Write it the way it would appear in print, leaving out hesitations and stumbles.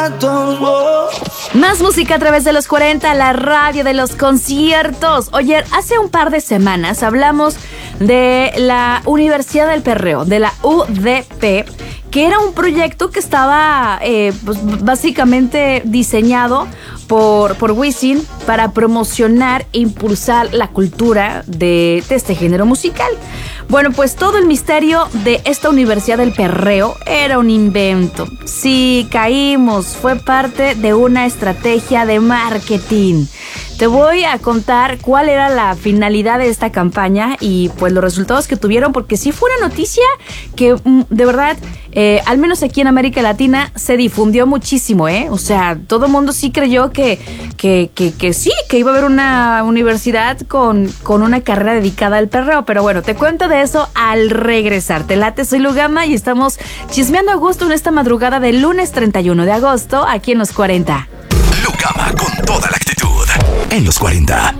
zapatos. Oh. Más música a través de los 40, la radio de los conciertos. Oye, hace un par de semanas hablamos de la Universidad del Perreo, de la UDP, que era un proyecto que estaba pues, básicamente diseñado por Wisin para promocionar e impulsar la cultura de este género musical. Bueno, pues todo el misterio de esta Universidad del Perreo era un invento. Sí, caímos, fue parte de una estrategia de marketing. Te voy a contar cuál era la finalidad de esta campaña y pues los resultados que tuvieron, porque sí fue una noticia que de verdad, al menos aquí en América Latina, se difundió muchísimo, O sea, todo el mundo sí creyó que sí, que iba a haber una universidad con una carrera dedicada al perreo. Pero bueno, te cuento de eso al regresar. Te late, soy Lugama y estamos chismeando a gusto en esta madrugada del lunes 31 de agosto aquí en Los 40. Lugama con toda la actitud en Los 40.